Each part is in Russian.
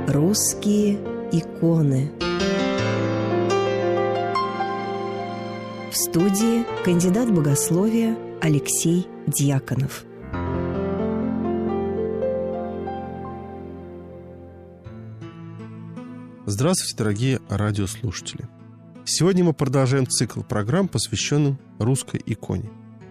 Русские иконы. В студии кандидат богословия Алексей Дьяконов. Здравствуйте, дорогие радиослушатели! Сегодня мы продолжаем цикл программ, посвященным русской иконе.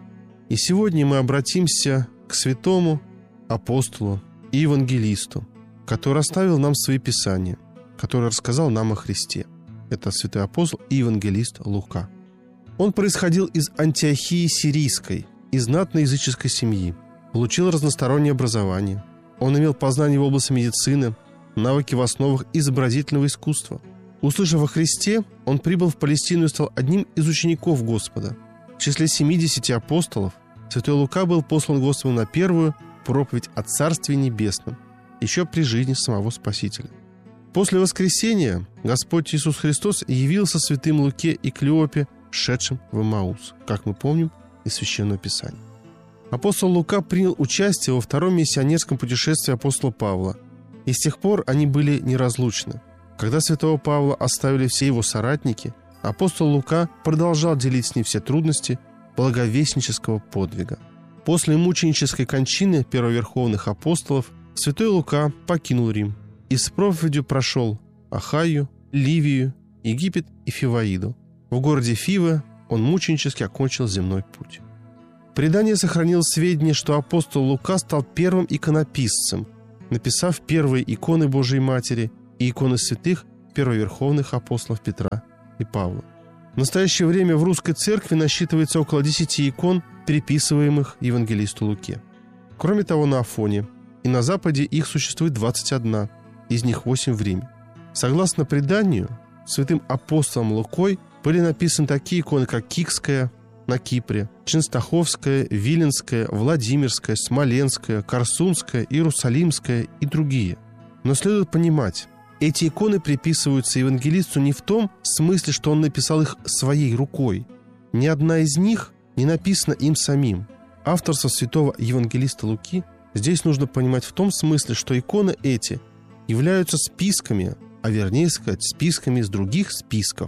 И сегодня мы обратимся к святому апостолу и евангелисту, который оставил нам свои писания, который рассказал нам о Христе. Это святой апостол и евангелист Лука. Он происходил из Антиохии Сирийской, из знатной языческой семьи, получил разностороннее образование. Он имел познания в области медицины, навыки в основах изобразительного искусства. Услышав о Христе, он прибыл в Палестину и стал одним из учеников Господа. В числе 70 апостолов святой Лука был послан Господом на первую проповедь о Царстве Небесном, еще при жизни самого Спасителя. После воскресения Господь Иисус Христос явился святым Луке и Клеопе, шедшим в Эмаус, как мы помним из Священного Писания. Апостол Лука принял участие во втором миссионерском путешествии апостола Павла, и с тех пор они были неразлучны. Когда святого Павла оставили все его соратники, апостол Лука продолжал делить с ним все трудности благовестнического подвига. После мученической кончины первоверховных апостолов святой Лука покинул Рим и с проповедью прошел Ахайю, Ливию, Египет и Фиваиду. В городе Фивы он мученически окончил земной путь. Предание сохранило сведения, что апостол Лука стал первым иконописцем, написав первые иконы Божией Матери и иконы святых первоверховных апостолов Петра и Павла. В настоящее время в русской церкви насчитывается около 10 икон, переписываемых евангелисту Луке. Кроме того, на Афоне и на Западе их существует 21, из них 8 в Риме. Согласно преданию, святым апостолом Лукой были написаны такие иконы, как Кикская на Кипре, Ченстаховская, Виленская, Владимирская, Смоленская, Корсунская, Иерусалимская и другие. Но следует понимать, эти иконы приписываются евангелисту не в том смысле, что он написал их своей рукой. Ни одна из них не написана им самим. Авторство святого евангелиста Луки здесь нужно понимать в том смысле, что иконы эти являются списками, а вернее сказать, списками из других списков,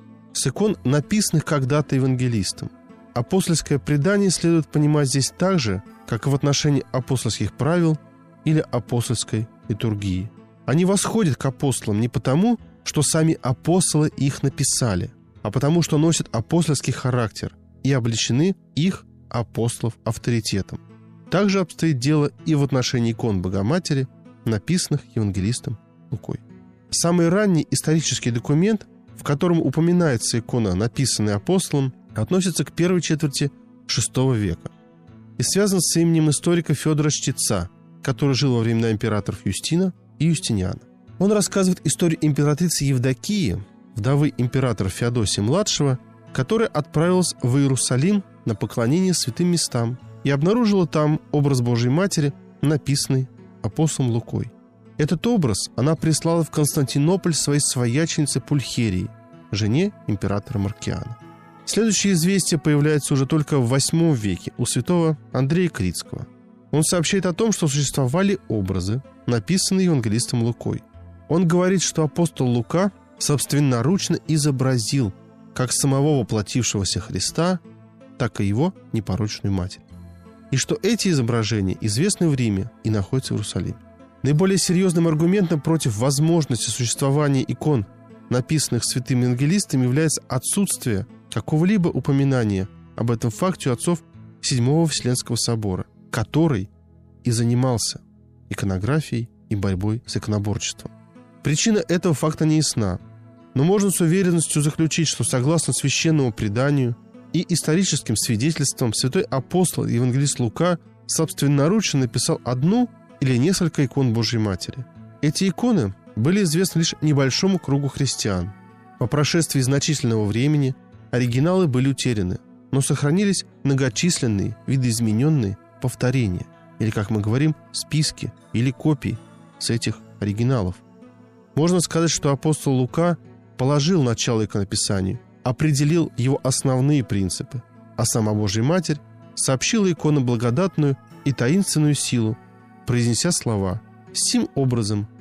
с икон, написанных когда-то евангелистом. Апостольское предание следует понимать здесь так же, как и в отношении апостольских правил или апостольской литургии. Они восходят к апостолам не потому, что сами апостолы их написали, а потому, что носят апостольский характер и облечены их, апостолов, авторитетом. Также обстоит дело и в отношении икон Богоматери, написанных евангелистом Лукой. Самый ранний исторический документ, в котором упоминается икона, написанная апостолом, относится к первой четверти VI века и связан с именем историка Федора Чтеца, который жил во времена императоров Юстина и Юстиниана. Он рассказывает историю императрицы Евдокии, вдовы императора Феодосия-младшего, которая отправилась в Иерусалим на поклонение святым местам и обнаружила там образ Божией Матери, написанный апостолом Лукой. Этот образ она прислала в Константинополь своей свояченице Пульхерии, жене императора Маркиана. Следующее известие появляется уже только в VIII веке у святого Андрея Критского. Он сообщает о том, что существовали образы, написанные евангелистом Лукой. Он говорит, что апостол Лука собственноручно изобразил как самого воплотившегося Христа, так и его непорочную Матерь. И что эти изображения известны в Риме и находятся в Иерусалиме. Наиболее серьезным аргументом против возможности существования икон, написанных святым евангелистом, является отсутствие какого-либо упоминания об этом факте у отцов VII Вселенского собора, который и занимался иконографией и борьбой с иконоборчеством. Причина этого факта не ясна, но можно с уверенностью заключить, что согласно священному преданию и историческим свидетельствам святой апостол и евангелист Лука собственноручно написал одну или несколько икон Божьей Матери. Эти иконы были известны лишь небольшому кругу христиан. По прошествии значительного времени оригиналы были утеряны, но сохранились многочисленные, видоизмененные повторения, или, как мы говорим, списки или копии с этих оригиналов. Можно сказать, что апостол Лука положил начало иконописанию, определил его основные принципы, а сама Божья Матерь сообщила икону благодатную и таинственную силу, произнеся слова: «Сим образом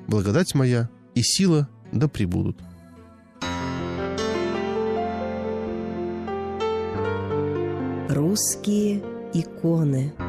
благодать моя и сила да пребудут. Русские иконы.